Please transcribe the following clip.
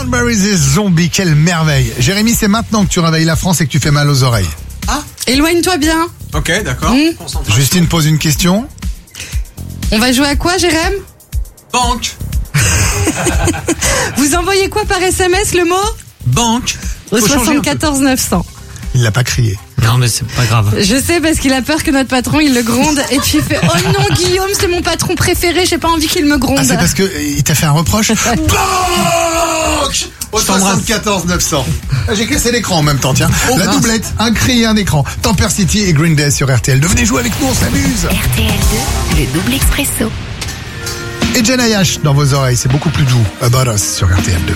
Cranberries et Zombie, quelle merveille. Jérémy, c'est maintenant que tu réveilles la France et que tu fais mal aux oreilles. Ah, Éloigne-toi bien. ok, d'accord. Concentration. Justine pose une question. On va jouer à quoi, Jérém? Banque. Vous envoyez quoi par SMS, le mot? Banque. Au Faut changer un peu. 74 900. Il l'a pas crié. Non, mais c'est pas grave. Je sais parce qu'il a peur que notre patron il le gronde et puis il fait oh non Guillaume c'est mon patron préféré, j'ai pas envie qu'il me gronde. Ah, c'est parce que il t'a fait un reproche. Banque au 74 900. J'ai cassé l'écran en même temps, tiens. La doublette, un cri et un écran. Temper City et Green Day sur RTL. Venez jouer avec nous, on s'amuse. RTL 2, le double expresso. Et Jen Ayash dans vos oreilles, c'est beaucoup plus doux. About Us sur RTL 2.